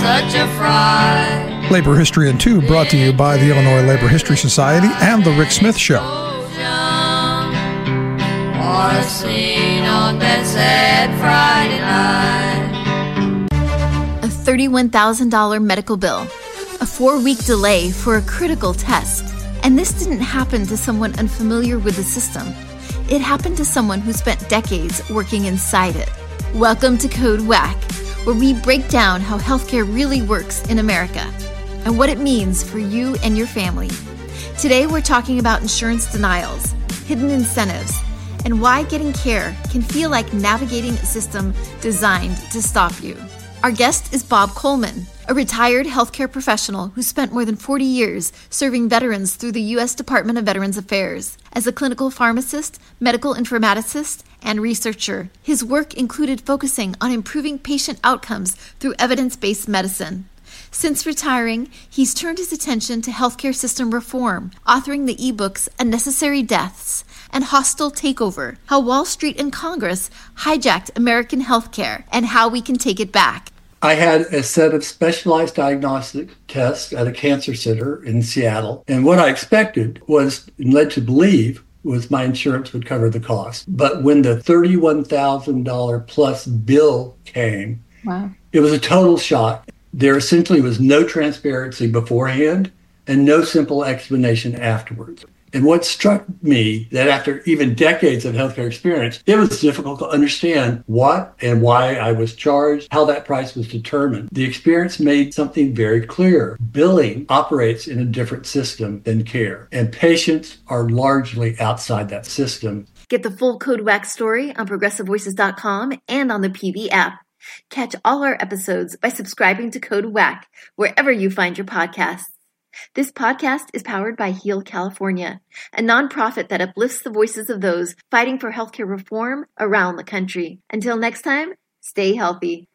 such a fright. Labor History in 2 brought to you by the Illinois Labor History Society and The Rick Smith Show. What a scene on that sad Friday night. A $31,000 medical bill, a 4-week delay for a critical test. And this didn't happen to someone unfamiliar with the system. It happened to someone who spent decades working inside it. Welcome to Code Whack, where we break down how healthcare really works in America and what it means for you and your family. Today, we're talking about insurance denials, hidden incentives, and why getting care can feel like navigating a system designed to stop you. Our guest is Bob Coleman, a retired healthcare professional who spent more than 40 years serving veterans through the U.S. Department of Veterans Affairs. As a clinical pharmacist, medical informaticist, and researcher, his work included focusing on improving patient outcomes through evidence-based medicine. Since retiring, he's turned his attention to healthcare system reform, authoring the ebooks Unnecessary Deaths and Hostile Takeover, How Wall Street and Congress Hijacked American Healthcare and How We Can Take It Back. I had a set of specialized diagnostic tests at a cancer center in Seattle, and what I expected was, and led to believe, was my insurance would cover the cost. But when the $31,000 plus bill came, Wow. It was a total shock. There essentially was no transparency beforehand and no simple explanation afterwards. And what struck me that after even decades of healthcare experience, it was difficult to understand what and why I was charged, how that price was determined. The experience made something very clear. Billing operates in a different system than care, and patients are largely outside that system. Get the full Code Whack story on ProgressiveVoices.com and on the PV app. Catch all our episodes by subscribing to Code Whack wherever you find your podcasts. This podcast is powered by Heal California, a nonprofit that uplifts the voices of those fighting for healthcare reform around the country. Until next time, stay healthy.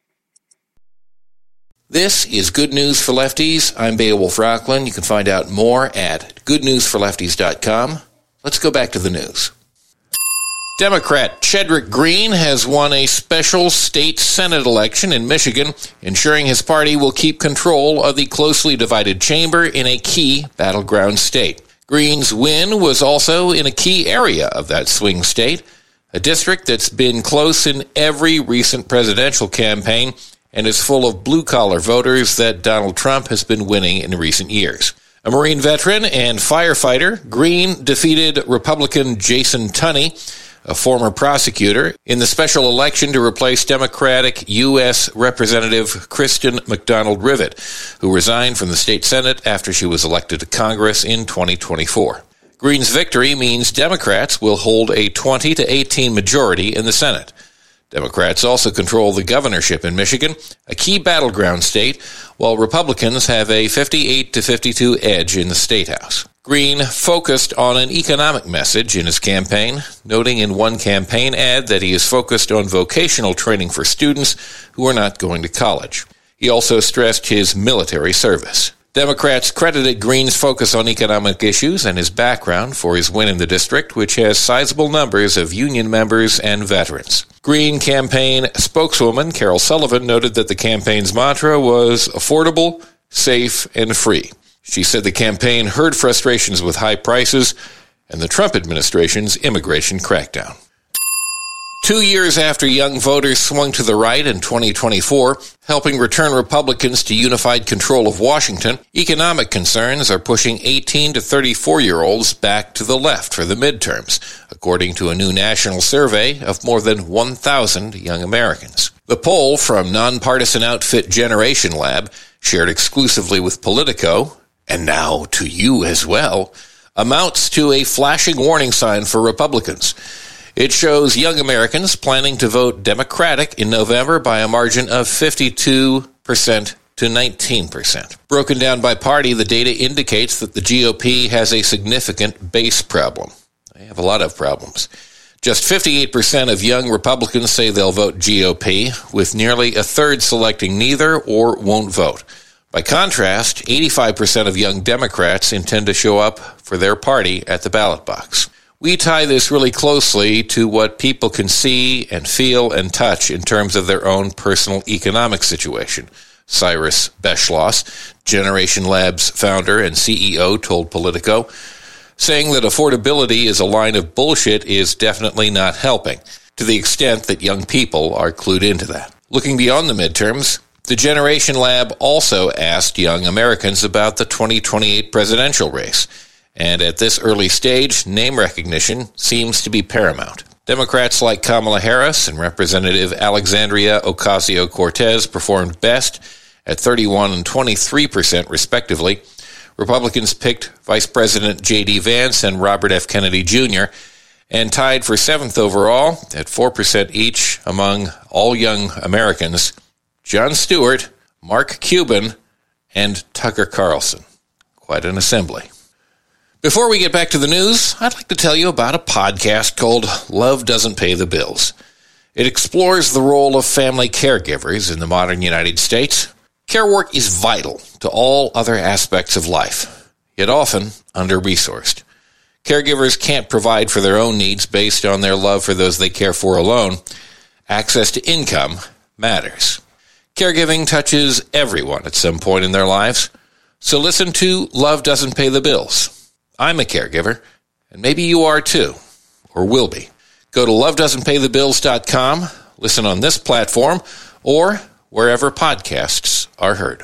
This is Good News for Lefties. I'm Beowulf Rockland. You can find out more at goodnewsforlefties.com. Let's go back to the news. Democrat Chedrick Green has won a special state Senate election in Michigan, ensuring his party will keep control of the closely divided chamber in a key battleground state. Green's win was also in a key area of that swing state, a district that's been close in every recent presidential campaign and is full of blue-collar voters that Donald Trump has been winning in recent years. A Marine veteran and firefighter, Green defeated Republican Jason Tunney, a former prosecutor, in the special election to replace Democratic U.S. Representative Kristen McDonald-Rivet, who resigned from the state Senate after she was elected to Congress in 2024. Green's victory means Democrats will hold a 20-18 majority in the Senate. Democrats also control the governorship in Michigan, a key battleground state, while Republicans have a 58-52 edge in the State House. Green focused on an economic message in his campaign, noting in one campaign ad that he is focused on vocational training for students who are not going to college. He also stressed his military service. Democrats credited Green's focus on economic issues and his background for his win in the district, which has sizable numbers of union members and veterans. Green campaign spokeswoman Carol Sullivan noted that the campaign's mantra was affordable, safe, and free. She said the campaign heard frustrations with high prices and the Trump administration's immigration crackdown. 2 years after young voters swung to the right in 2024, helping return Republicans to unified control of Washington, economic concerns are pushing 18 to 34-year-olds back to the left for the midterms, according to a new national survey of more than 1,000 young Americans. The poll from nonpartisan outfit Generation Lab, shared exclusively with Politico, and now to you as well, amounts to a flashing warning sign for Republicans. It shows young Americans planning to vote Democratic in November by a margin of 52% to 19%. Broken down by party, the data indicates that the GOP has a significant base problem. They have a lot of problems. Just 58% of young Republicans say they'll vote GOP, with nearly a third selecting neither or won't vote. By contrast, 85% of young Democrats intend to show up for their party at the ballot box. We tie this really closely to what people can see and feel and touch in terms of their own personal economic situation. Cyrus Beschloss, Generation Labs founder and CEO, told Politico. Saying that affordability is a line of bullshit is definitely not helping, to the extent that young people are clued into that. Looking beyond the midterms, the Generation Lab also asked young Americans about the 2028 presidential race, and at this early stage, name recognition seems to be paramount. Democrats like Kamala Harris and Representative Alexandria Ocasio-Cortez performed best at 31% and 23% respectively. Republicans picked Vice President J.D. Vance and Robert F. Kennedy Jr., and tied for 7th overall at 4% each among all young Americans, Jon Stewart, Mark Cuban, and Tucker Carlson. Quite an assembly. Before we get back to the news, I'd like to tell you about a podcast called Love Doesn't Pay the Bills. It explores the role of family caregivers in the modern United States. Care work is vital to all other aspects of life, yet often under-resourced. Caregivers can't provide for their own needs based on their love for those they care for alone. Access to income matters. Caregiving touches everyone at some point in their lives, so listen to Love Doesn't Pay the Bills. I'm a caregiver, and maybe you are too, or will be. Go to lovedoesn'tpaythebills.com, listen on this platform, or wherever podcasts are heard.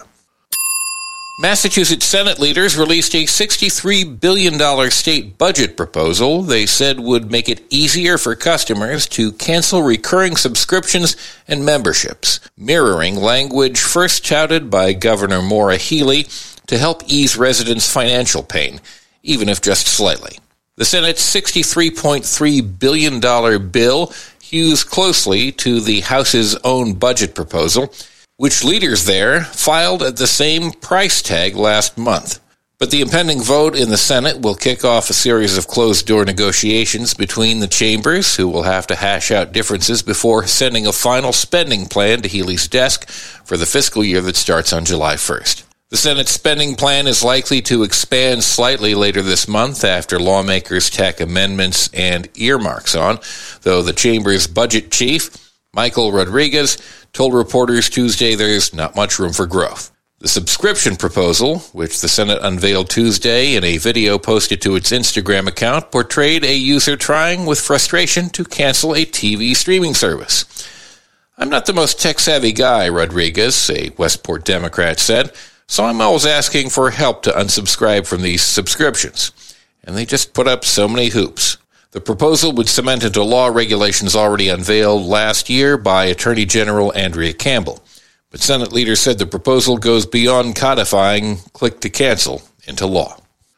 Massachusetts Senate leaders released a $63 billion state budget proposal they said would make it easier for customers to cancel recurring subscriptions and memberships, mirroring language first touted by Governor Maura Healey to help ease residents' financial pain, even if just slightly. The Senate's $63.3 billion bill hews closely to the House's own budget proposal, which leaders there filed at the same price tag last month. But the impending vote in the Senate will kick off a series of closed-door negotiations between the chambers, who will have to hash out differences before sending a final spending plan to Healey's desk for the fiscal year that starts on July 1st. The Senate spending plan is likely to expand slightly later this month after lawmakers tack amendments and earmarks on, though the chamber's budget chief, Michael Rodriguez, told reporters Tuesday there's not much room for growth. The subscription proposal, which the Senate unveiled Tuesday in a video posted to its Instagram account, portrayed a user trying with frustration to cancel a TV streaming service. I'm not the most tech-savvy guy, Rodriguez, a Westport Democrat, said, so I'm always asking for help to unsubscribe from these subscriptions. And they just put up so many hoops. The proposal would cement into law regulations already unveiled last year by Attorney General Andrea Campbell. But Senate leaders said the proposal goes beyond codifying click-to-cancel into law.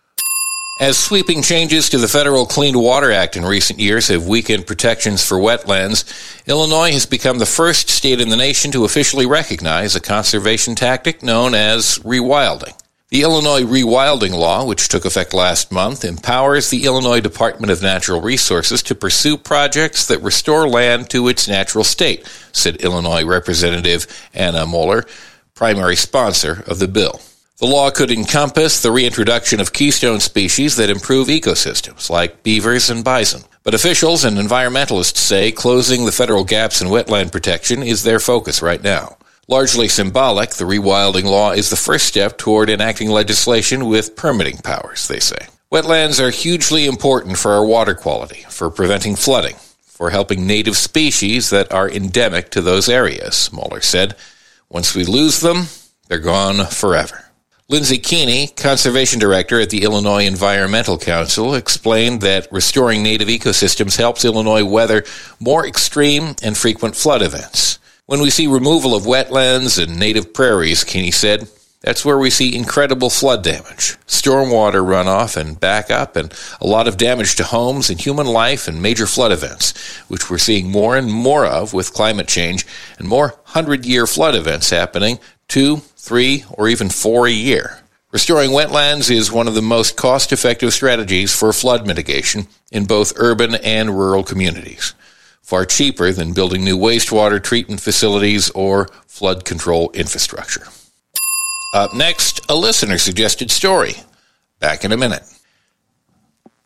As sweeping changes to the Federal Clean Water Act in recent years have weakened protections for wetlands, Illinois has become the first state in the nation to officially recognize a conservation tactic known as rewilding. The Illinois Rewilding Law, which took effect last month, empowers the Illinois Department of Natural Resources to pursue projects that restore land to its natural state, said Illinois Representative Anna Moeller, primary sponsor of the bill. The law could encompass the reintroduction of keystone species that improve ecosystems, like beavers and bison. But officials and environmentalists say closing the federal gaps in wetland protection is their focus right now. Largely symbolic, the rewilding law is the first step toward enacting legislation with permitting powers, they say. Wetlands are hugely important for our water quality, for preventing flooding, for helping native species that are endemic to those areas, Moeller said. Once we lose them, they're gone forever. Lindsay Keeney, conservation director at the Illinois Environmental Council, explained that restoring native ecosystems helps Illinois weather more extreme and frequent flood events. When we see removal of wetlands and native prairies, Keeney said, that's where we see incredible flood damage, stormwater runoff and backup, and a lot of damage to homes and human life and major flood events, which we're seeing more and more of with climate change and more 100-year flood events happening 2, 3, or even 4 a year. Restoring wetlands is one of the most cost-effective strategies for flood mitigation in both urban and rural communities. Far cheaper than building new wastewater treatment facilities or flood control infrastructure. Up next, a listener-suggested story. Back in a minute.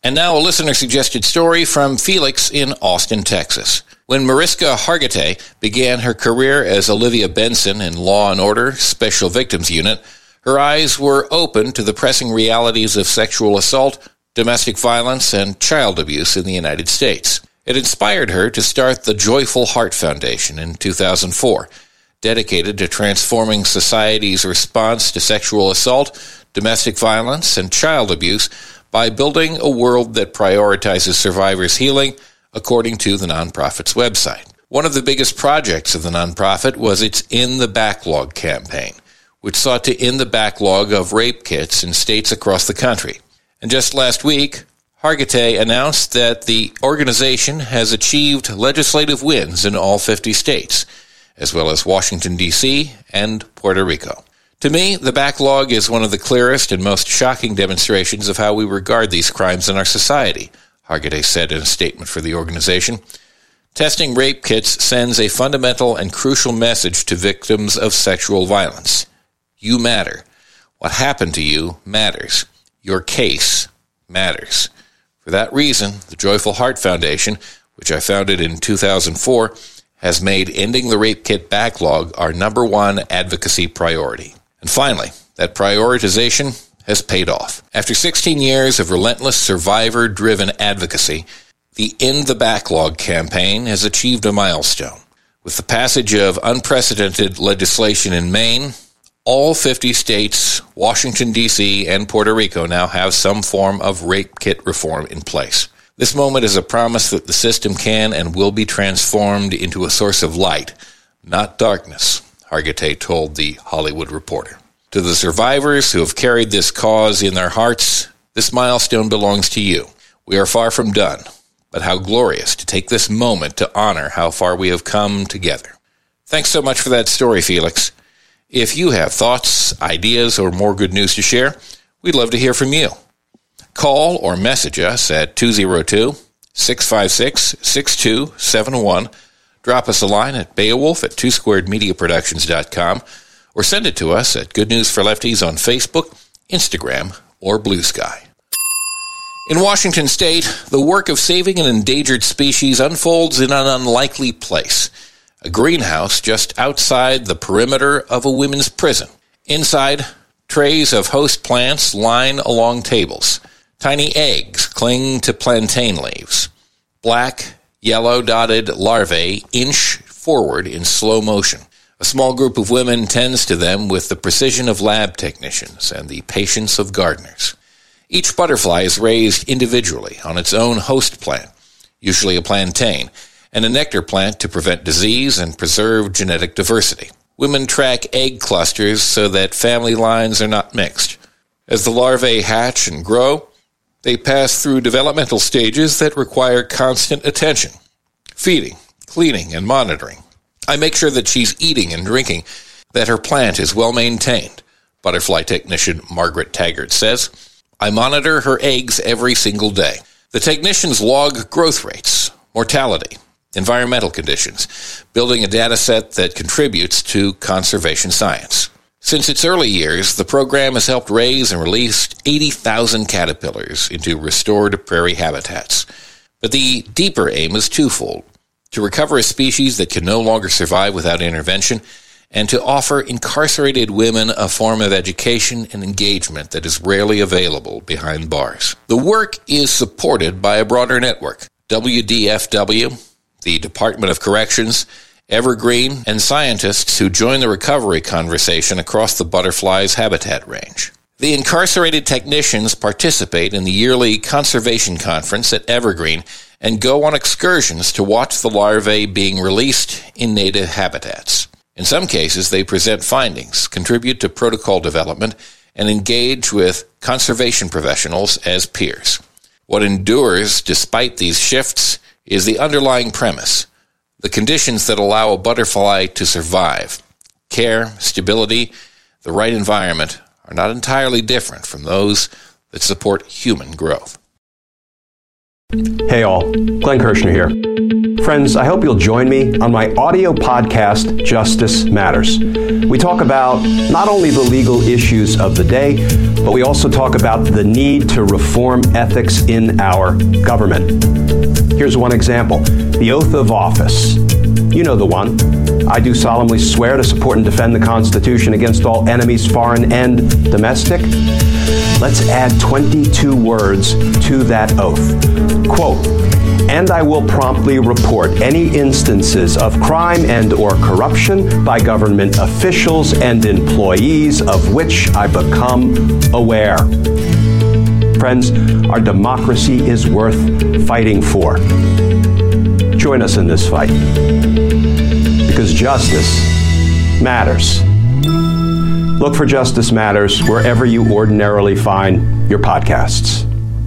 And now a listener-suggested story from Felix in Austin, Texas. When Mariska Hargitay began her career as Olivia Benson in Law & Order Special Victims Unit, her eyes were open to the pressing realities of sexual assault, domestic violence, and child abuse in the United States. It inspired her to start the Joyful Heart Foundation in 2004, dedicated to transforming society's response to sexual assault, domestic violence, and child abuse by building a world that prioritizes survivors' healing, according to the nonprofit's website. One of the biggest projects of the nonprofit was its In the Backlog campaign, which sought to end the backlog of rape kits in states across the country. And just last week, Hargitay announced that the organization has achieved legislative wins in all 50 states, as well as Washington, D.C. and Puerto Rico. To me, the backlog is one of the clearest and most shocking demonstrations of how we regard these crimes in our society, Hargitay said in a statement for the organization. Testing rape kits sends a fundamental and crucial message to victims of sexual violence. You matter. What happened to you matters. Your case matters. For that reason, the Joyful Heart Foundation, which I founded in 2004, has made ending the rape kit backlog our number one advocacy priority. And finally, that prioritization has paid off. After 16 years of relentless survivor-driven advocacy, the End the Backlog campaign has achieved a milestone. With the passage of unprecedented legislation in Maine, all 50 states, Washington, D.C., and Puerto Rico now have some form of rape kit reform in place. This moment is a promise that the system can and will be transformed into a source of light, not darkness, Hargitay told The Hollywood Reporter. To the survivors who have carried this cause in their hearts, this milestone belongs to you. We are far from done, but how glorious to take this moment to honor how far we have come together. Thanks so much for that story, Felix. If you have thoughts, ideas, or more good news to share, we'd love to hear from you. Call or message us at 202-656-6271. Drop us a line at Beowulf@twosquaredmediaproductions.com or send it to us at Good News for Lefties on Facebook, Instagram, or Blue Sky. In Washington State, the work of saving an endangered species unfolds in an unlikely place, a greenhouse just outside the perimeter of a women's prison. Inside, trays of host plants line along tables. Tiny eggs cling to plantain leaves. Black, yellow-dotted larvae inch forward in slow motion. A small group of women tends to them with the precision of lab technicians and the patience of gardeners. Each butterfly is raised individually on its own host plant, usually a plantain, and a nectar plant to prevent disease and preserve genetic diversity. Women track egg clusters so that family lines are not mixed. As the larvae hatch and grow, they pass through developmental stages that require constant attention, feeding, cleaning, and monitoring. I make sure that she's eating and drinking, that her plant is well maintained, butterfly technician Margaret Taggart says. I monitor her eggs every single day. The technicians log growth rates, mortality, environmental conditions, building a data set that contributes to conservation science. Since its early years, the program has helped raise and release 80,000 caterpillars into restored prairie habitats. But the deeper aim is twofold: to recover a species that can no longer survive without intervention, and to offer incarcerated women a form of education and engagement that is rarely available behind bars. The work is supported by a broader network: WDFW, the Department of Corrections, Evergreen, and scientists who join the recovery conversation across the butterfly's habitat range. The incarcerated technicians participate in the yearly conservation conference at Evergreen and go on excursions to watch the larvae being released in native habitats. In some cases, they present findings, contribute to protocol development, and engage with conservation professionals as peers. What endures despite these shifts is the underlying premise: the conditions that allow a butterfly to survive. Care, stability, the right environment are not entirely different from those that support human growth. Hey all, Glenn Kirshner here. Friends, I hope you'll join me on my audio podcast, Justice Matters. We talk about not only the legal issues of the day, but we also talk about the need to reform ethics in our government. Here's one example, the oath of office. You know the one. I do solemnly swear to support and defend the Constitution against all enemies, foreign and domestic. Let's add 22 words to that oath. Quote, and I will promptly report any instances of crime and or corruption by government officials and employees of which I become aware. Friends, our democracy is worth fighting for. Join us in this fight, because justice matters. Look for Justice Matters wherever you ordinarily find your podcasts.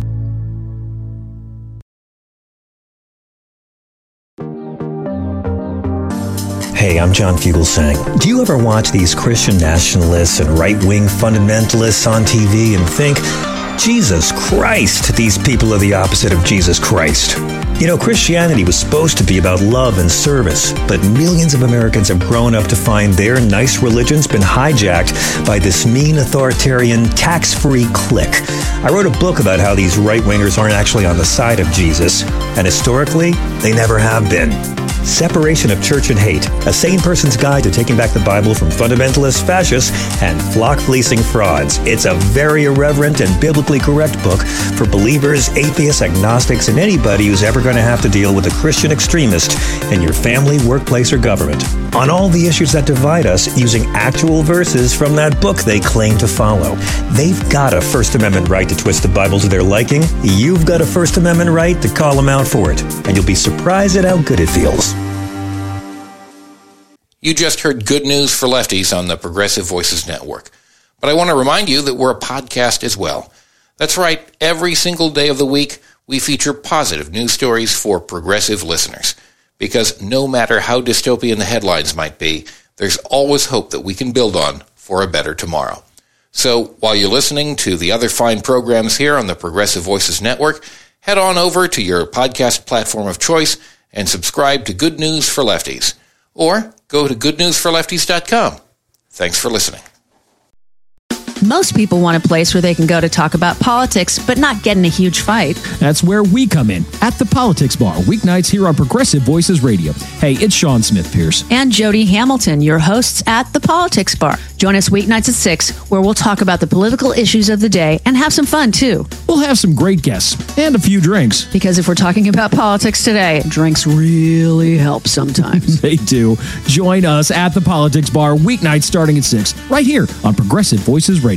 Hey, I'm John Fugelsang. Do you ever watch these Christian nationalists and right-wing fundamentalists on TV and think, Jesus Christ, these people are the opposite of Jesus Christ? You know, Christianity was supposed to be about love and service, but millions of Americans have grown up to find their nice religion's been hijacked by this mean authoritarian tax-free clique. I wrote a book about how these right-wingers aren't actually on the side of Jesus, and historically, they never have been. Separation of Church and Hate, a sane person's guide to taking back the Bible from fundamentalist fascists and flock-fleecing frauds. It's a very irreverent and biblically correct book for believers, atheists, agnostics, and anybody who's ever going to have to deal with a Christian extremist in your family, workplace, or government. On all the issues that divide us, using actual verses from that book they claim to follow. They've got a First Amendment right to twist the Bible to their liking. You've got a First Amendment right to call them out for it. And you'll be surprised at how good it feels. You just heard Good News for Lefties on the Progressive Voices Network. But I want to remind you that we're a podcast as well. That's right, every single day of the week, we feature positive news stories for progressive listeners. Because no matter how dystopian the headlines might be, there's always hope that we can build on for a better tomorrow. So while you're listening to the other fine programs here on the Progressive Voices Network, head on over to your podcast platform of choice and subscribe to Good News for Lefties. Or go to goodnewsforlefties.com. Thanks for listening. Most people want a place where they can go to talk about politics, but not get in a huge fight. That's where we come in, at the Politics Bar, weeknights here on Progressive Voices Radio. Hey, it's Sean Smith-Pierce. And Jody Hamilton, your hosts at the Politics Bar. Join us weeknights at 6, where we'll talk about the political issues of the day and have some fun, too. We'll have some great guests and a few drinks. Because if we're talking about politics today, drinks really help sometimes. They do. Join us at the Politics Bar, weeknights starting at 6, right here on Progressive Voices Radio.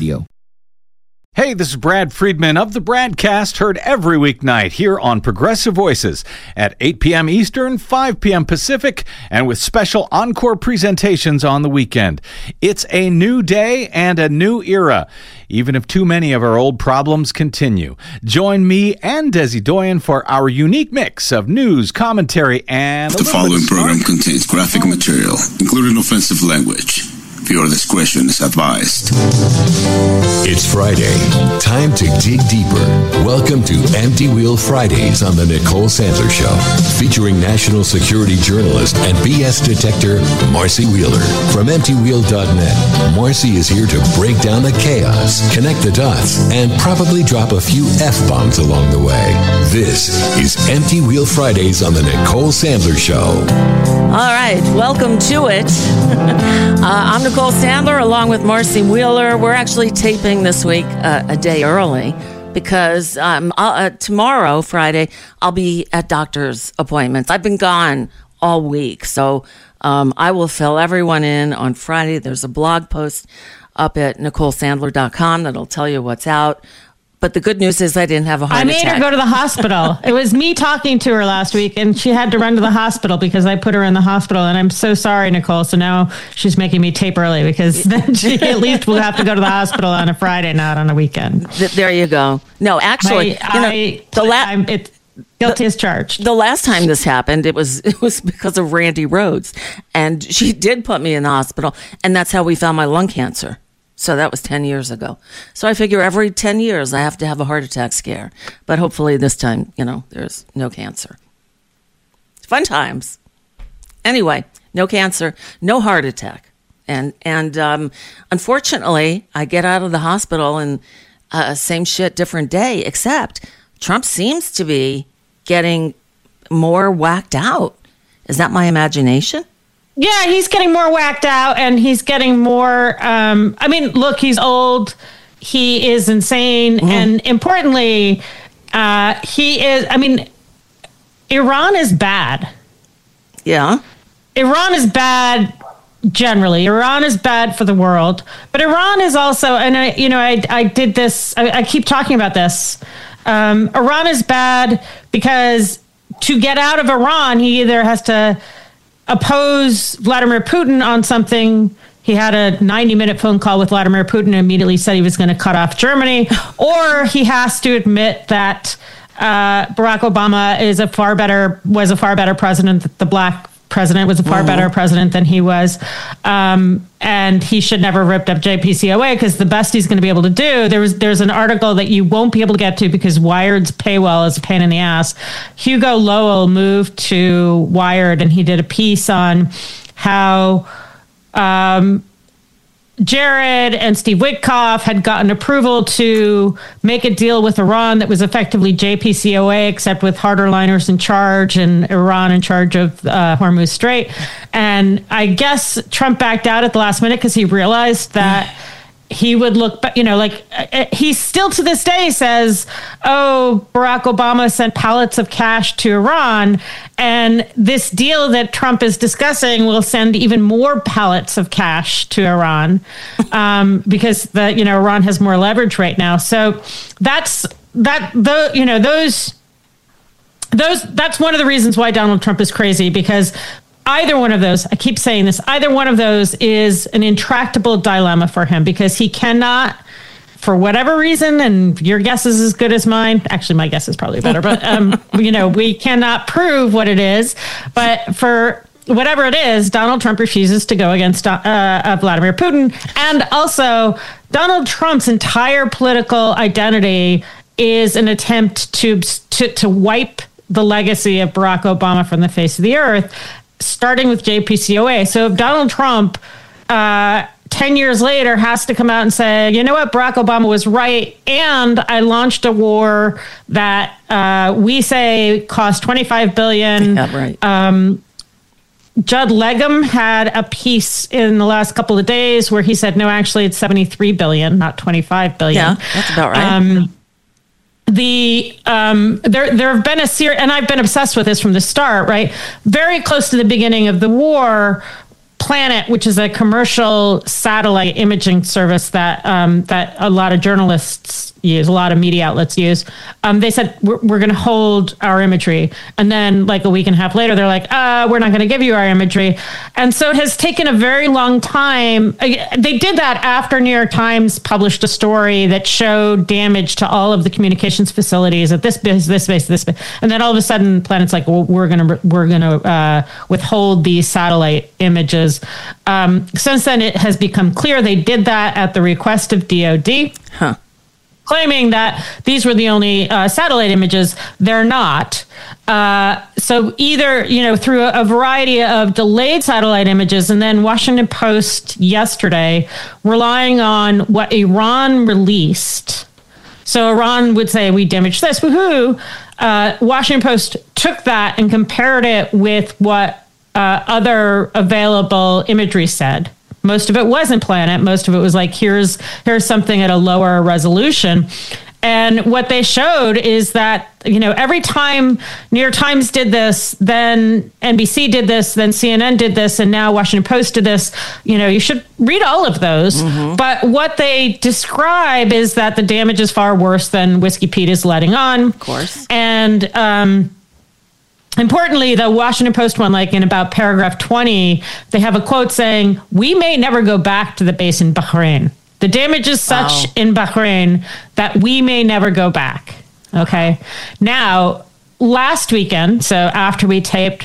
Hey, this is Brad Friedman of the Bradcast, heard every weeknight here on Progressive Voices at 8 p.m. Eastern, 5 p.m. Pacific, and with special encore presentations on the weekend. It's a new day and a new era, even if too many of our old problems continue. Join me and Desi Doyen for our unique mix of news, commentary, and... The following program contains graphic material, including offensive language. Viewer discretion is advised. It's Friday. Time to dig deeper. Welcome to Empty Wheel Fridays on the Nicole Sandler Show, featuring national security journalist and BS detector Marcy Wheeler. From EmptyWheel.net, Marcy is here to break down the chaos, connect the dots, and probably drop a few F-bombs along the way. This is Empty Wheel Fridays on the Nicole Sandler Show. All right, welcome to it. I'm Nicole Sandler along with Marcy Wheeler. We're actually taping this week a day early because tomorrow, Friday, I'll be at doctor's appointments. I've been gone all week, so I will fill everyone in on Friday. There's a blog post up at NicoleSandler.com that'll tell you what's out. But the good news is I didn't have a heart attack. I made her go to the hospital. It was me talking to her last week, and she had to run to the hospital because I put her in the hospital. And I'm so sorry, Nicole. So now she's making me tape early because then she at least will have to go to the hospital on a Friday, not on a weekend. There you go. No, actually, it's guilty as charged. The last time this happened, it was because of Randy Rhodes, and she did put me in the hospital, and that's how we found my lung cancer. So that was 10 years ago. So I figure every 10 years I have to have a heart attack scare. But hopefully this time, there's no cancer. Fun times. Anyway, no cancer, no heart attack. And unfortunately, I get out of the hospital and same shit, different day, except Trump seems to be getting more whacked out. Is that my imagination? Yeah, he's getting more whacked out, and he's getting more, look, he's old. He is insane. And importantly, Iran is bad. Yeah. Iran is bad generally. Iran is bad for the world. But Iran is also, and I did this, I keep talking about this. Iran is bad because to get out of Iran, he either has to oppose Vladimir Putin on something. He had a 90-minute phone call with Vladimir Putin and immediately said he was going to cut off Germany, or he has to admit that Barack Obama was a far better president. The black president was a far better president than he was, and he should never have ripped up JPCOA, because the best he's going to be able to do. There's an article that you won't be able to get to because Wired's paywall is a pain in the ass. Hugo Lowell moved to Wired, and he did a piece on how Jared and Steve Witkoff had gotten approval to make a deal with Iran that was effectively JPCOA, except with harder liners in charge and Iran in charge of Hormuz Strait. And I guess Trump backed out at the last minute because he realized that he would look, he still to this day says, oh, Barack Obama sent pallets of cash to Iran, and this deal that Trump is discussing will send even more pallets of cash to Iran, because Iran has more leverage right now. So that's one of the reasons why Donald Trump is crazy, because either one of those, I keep saying this, either one of those is an intractable dilemma for him, because he cannot, for whatever reason, and your guess is as good as mine. Actually, my guess is probably better, but, we cannot prove what it is. But for whatever it is, Donald Trump refuses to go against Vladimir Putin. And also, Donald Trump's entire political identity is an attempt to wipe the legacy of Barack Obama from the face of the earth, starting with JPCOA. So if Donald Trump, 10 years later, has to come out and say, you know what, Barack Obama was right, and I launched a war that we say cost $25 billion. Yeah, right. Judd Legum had a piece in the last couple of days where he said, no, actually it's $73 billion, not $25 billion. Yeah, that's about right. There have been a series, and I've been obsessed with this from the start, right? Very close to the beginning of the war, Planet, which is a commercial satellite imaging service that a lot of journalists use, a lot of media outlets use. They said, we're going to hold our imagery. And then like a week and a half later, they're like, we're not going to give you our imagery. And so it has taken a very long time. They did that after New York Times published a story that showed damage to all of the communications facilities at this base. And then all of a sudden Planet's like, well, we're going to withhold these satellite images. Since then, it has become clear they did that at the request of DOD, claiming that these were the only satellite images. They're not. So either, through a variety of delayed satellite images, and then Washington Post yesterday relying on what Iran released. So Iran would say, we damaged this, woohoo. Washington Post took that and compared it with what other available imagery said. Most of it wasn't Planet. Most of it was like, here's something at a lower resolution. And what they showed is that, every time New York Times did this, then NBC did this, then CNN did this, and now Washington Post did this. You should read all of those. Mm-hmm. But what they describe is that the damage is far worse than Whiskey Pete is letting on. Of course. And, importantly, the Washington Post one, like in about paragraph 20, they have a quote saying, we may never go back to the base in Bahrain. The damage is such in Bahrain that we may never go back. Okay. Now, last weekend, so after we taped,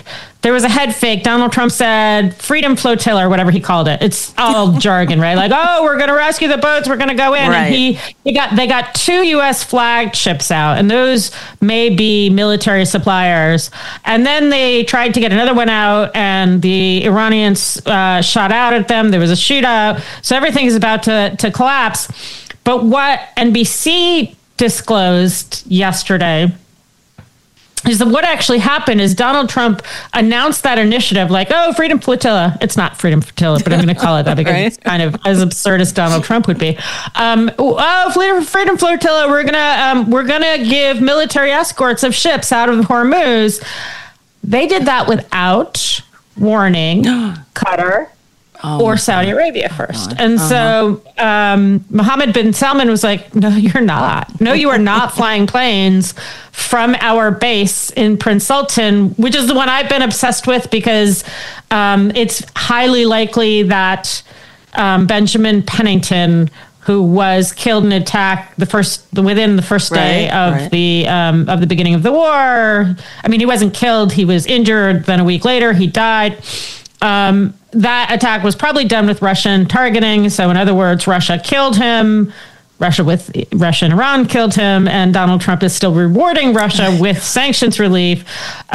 there was a head fake. Donald Trump said Freedom Flotilla or whatever he called it. It's all jargon, right? Like, oh, we're going to rescue the boats. We're going to go in. Right. And they got 2 U.S. flagged ships out, and those may be military suppliers. And then they tried to get another one out, and the Iranians shot out at them. There was a shootout. So everything is about to collapse. But what NBC disclosed yesterday is that what actually happened is Donald Trump announced that initiative like, oh, Freedom Flotilla. It's not Freedom Flotilla, but I'm going to call it that because Right. it's kind of as absurd as Donald Trump would be. Freedom Flotilla, we're gonna give military escorts of ships out of Hormuz. They did that without warning Qatar or Saudi Arabia first. And so Mohammed bin Salman was like, no, you're not. No, you are not flying planes from our base in Prince Sultan, which is the one I've been obsessed with because it's highly likely that Benjamin Pennington, who was killed in an attack within the first day of the beginning of the war. I mean, he wasn't killed; he was injured. Then a week later, he died. That attack was probably done with Russian targeting. So, in other words, Russia killed him. Russia and Iran killed him, and Donald Trump is still rewarding Russia with sanctions relief.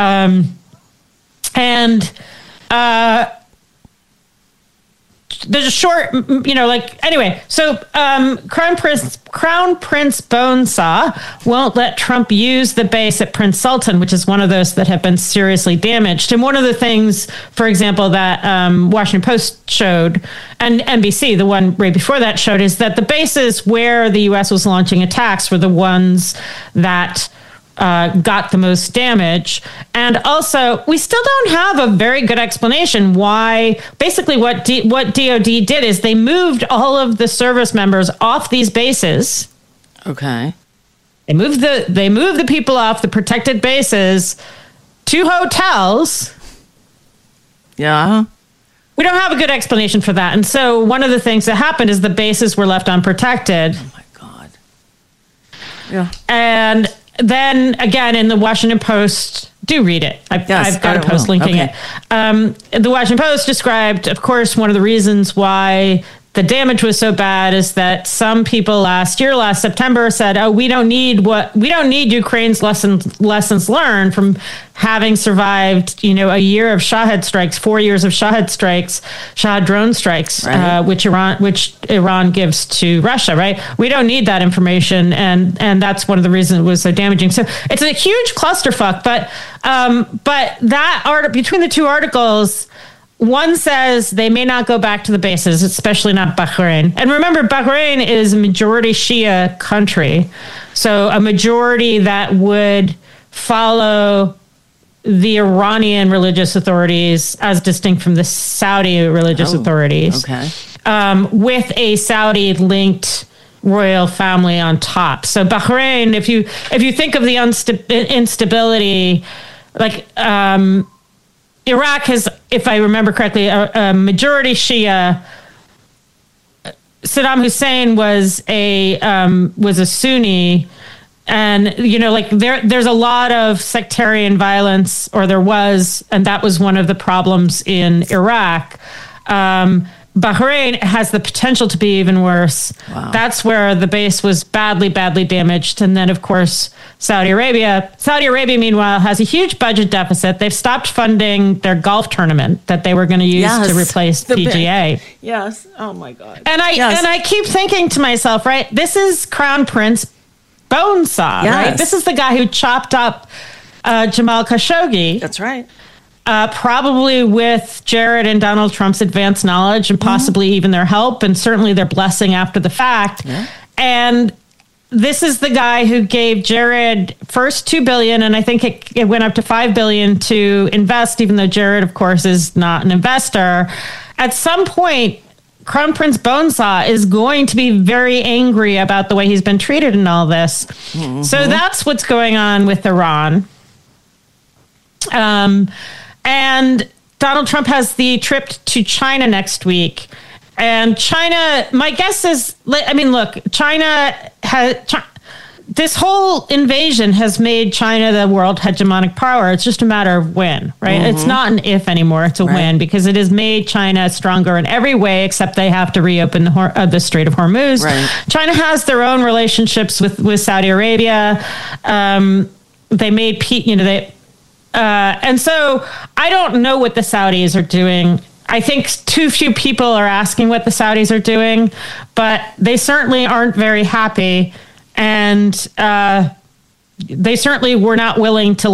There's a short, anyway. So Crown Prince Bonesaw won't let Trump use the base at Prince Sultan, which is one of those that have been seriously damaged. And one of the things, for example, that Washington Post showed, and NBC, the one right before that, showed, is that the bases where the U.S. was launching attacks were the ones that got the most damage. And also, we still don't have a very good explanation why. Basically, what DOD did is they moved all of the service members off these bases. Okay. They moved the people off the protected bases to hotels. Yeah. We don't have a good explanation for that. And so one of the things that happened is the bases were left unprotected. Oh my God. Yeah. And then again, in the Washington Post, do read it. I've got a post linking it. The Washington Post described, of course, one of the reasons why the damage was so bad is that some people last September said, "Oh, we don't need Ukraine's lessons learned from having survived, a year of Shahed strikes, 4 years of Shahed drone strikes, right. which Iran gives to Russia, right? We don't need that information, and that's one of the reasons it was so damaging. So it's a huge clusterfuck. But that article, between the two articles, one says they may not go back to the bases, especially not Bahrain. And remember, Bahrain is a majority Shia country. So a majority that would follow the Iranian religious authorities as distinct from the Saudi religious authorities. Okay. With a Saudi-linked royal family on top. So Bahrain, if you think of the instability, like Iraq has, if I remember correctly, a majority Shia. Saddam Hussein was a Sunni, and there's a lot of sectarian violence, or there was, and that was one of the problems in Iraq. Bahrain has the potential to be even worse. Wow. That's where the base was badly damaged. And then, of course, Saudi Arabia. Saudi Arabia, meanwhile, has a huge budget deficit. They've stopped funding their golf tournament that they were going to use to replace PGA. Yes. Oh, my God. And I keep thinking to myself, right, this is Crown Prince Bonesaw, right? This is the guy who chopped up Jamal Khashoggi. That's right. Probably with Jared and Donald Trump's advanced knowledge and possibly even their help and certainly their blessing after the fact. Yeah. And this is the guy who gave Jared first $2 billion, and I think it went up to $5 billion to invest, even though Jared, of course, is not an investor. At some point, Crown Prince Bonesaw is going to be very angry about the way he's been treated in all this. Mm-hmm. So that's what's going on with Iran. And Donald Trump has the trip to China next week. And China, my guess is, look, China has... this whole invasion has made China the world hegemonic power. It's just a matter of when, right? It's not an if anymore. It's a when, because it has made China stronger in every way, except they have to reopen the Strait of Hormuz. Right. China has their own relationships with Saudi Arabia. They made and so I don't know what the Saudis are doing. I think too few people are asking what the Saudis are doing, but they certainly aren't very happy. And they certainly were not willing to